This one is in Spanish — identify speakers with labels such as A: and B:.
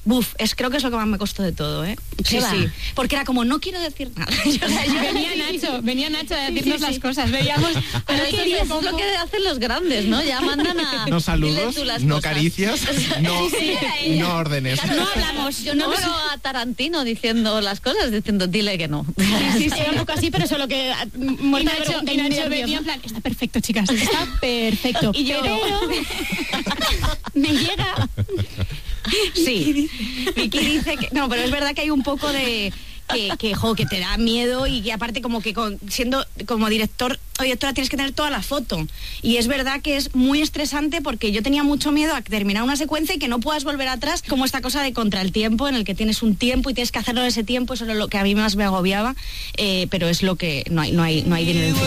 A: creo que es lo que más me costó de todo, ¿eh? Sí. Porque era como, no quiero decir nada.
B: Venía Nacho a decirnos las cosas. Veíamos...
C: Pero es lo que hacen los grandes, ¿no? Ya mandan a...
D: No saludos, no caricias, no órdenes.
C: Claro, no hablamos. Yo no veo a Tarantino diciendo las cosas, diciendo, dile que no.
B: Sí, era un poco así, pero solo que... Y Nacho venía en plan, está perfecto, chicas, está perfecto.
A: Y yo...
B: me llega...
A: Sí, Vicky dice que... No, pero es verdad que hay un poco de... que te da miedo y que aparte como que siendo como director o directora tienes que tener toda la foto. Y es verdad que es muy estresante porque yo tenía mucho miedo a terminar una secuencia y que no puedas volver atrás, como esta cosa de contra el tiempo, en el que tienes un tiempo y tienes que hacerlo en ese tiempo. Eso es lo que a mí más me agobiaba, pero es lo que no hay dinero.